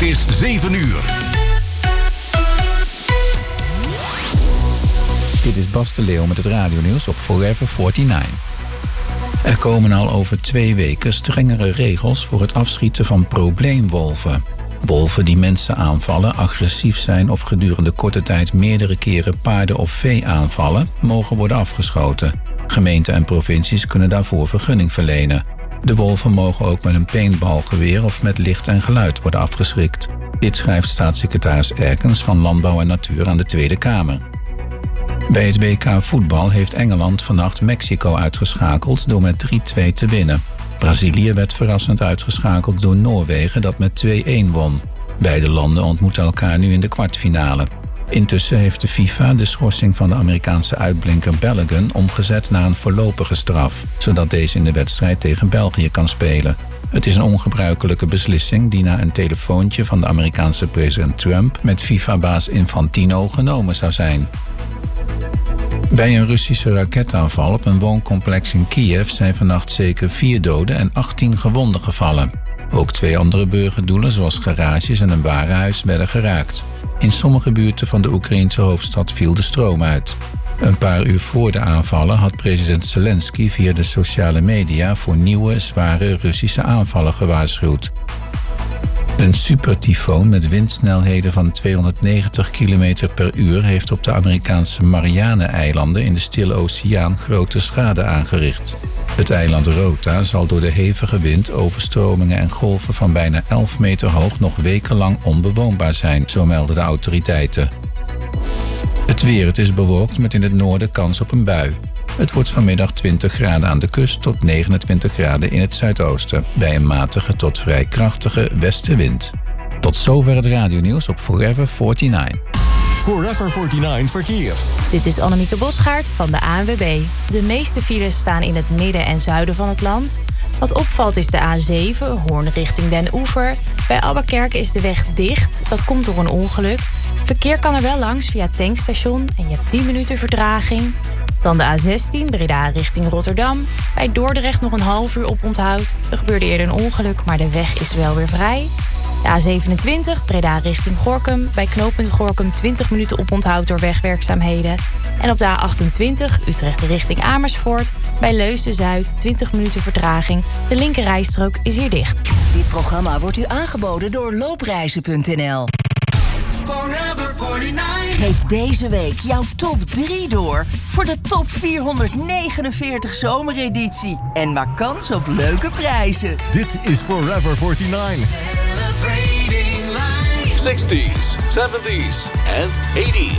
Het is 7 uur. Dit is Bas de Leeuw met het radionieuws op Forever 49. Er komen al over 2 weken strengere regels voor het afschieten van probleemwolven. Wolven die mensen aanvallen, agressief zijn of gedurende korte tijd meerdere keren paarden of vee aanvallen, mogen worden afgeschoten. Gemeenten en provincies kunnen daarvoor vergunning verlenen. De wolven mogen ook met een paintballgeweer of met licht en geluid worden afgeschrikt. Dit schrijft staatssecretaris Erkens van Landbouw en Natuur aan de Tweede Kamer. Bij het WK voetbal heeft Engeland vannacht Mexico uitgeschakeld door met 3-2 te winnen. Brazilië werd verrassend uitgeschakeld door Noorwegen dat met 2-1 won. Beide landen ontmoeten elkaar nu in de kwartfinale. Intussen heeft de FIFA de schorsing van de Amerikaanse uitblinker Balogun omgezet naar een voorlopige straf, zodat deze in de wedstrijd tegen België kan spelen. Het is een ongebruikelijke beslissing die na een telefoontje van de Amerikaanse president Trump met FIFA-baas Infantino genomen zou zijn. Bij een Russische raketaanval op een wooncomplex in Kiev zijn vannacht zeker 4 doden en 18 gewonden gevallen. Ook 2 andere burgerdoelen, zoals garages en een warenhuis, werden geraakt. In sommige buurten van de Oekraïense hoofdstad viel de stroom uit. Een paar uur voor de aanvallen had president Zelensky via de sociale media voor nieuwe, zware Russische aanvallen gewaarschuwd. Een supertyfoon met windsnelheden van 290 km per uur heeft op de Amerikaanse Marianne-eilanden in de Stille Oceaan grote schade aangericht. Het eiland Rota zal door de hevige wind, overstromingen en golven van bijna 11 meter hoog nog wekenlang onbewoonbaar zijn, zo melden de autoriteiten. Het weer, het is bewolkt met in het noorden kans op een bui. Het wordt vanmiddag 20 graden aan de kust tot 29 graden in het zuidoosten, bij een matige tot vrij krachtige westenwind. Tot zover het radionieuws op Forever 49. Forever 49 verkeer. Dit is Annemieke Bosgaard van de ANWB. De meeste files staan in het midden en zuiden van het land. Wat opvalt is de A7, Hoorn richting Den Oever. Bij Albuquerque is de weg dicht. Dat komt door een ongeluk. Verkeer kan er wel langs via het tankstation en je hebt 10 minuten vertraging. Dan de A16, Breda richting Rotterdam. Bij Dordrecht nog een half uur op onthoud. Er gebeurde eerder een ongeluk, maar de weg is wel weer vrij. De A27, Breda richting Gorinchem. Bij knooppunt Gorinchem 20 minuten op onthoud door wegwerkzaamheden. En op de A28, Utrecht richting Amersfoort. Bij Leusden-Zuid 20 minuten vertraging. De linkerrijstrook is hier dicht. Dit programma wordt u aangeboden door loopreizen.nl. Forever 49. Geef deze week jouw top 3 door voor de top 449 zomereditie. En maak kans op leuke prijzen. Dit is Forever 49. Celebrating life. 60s, 70s en 80s.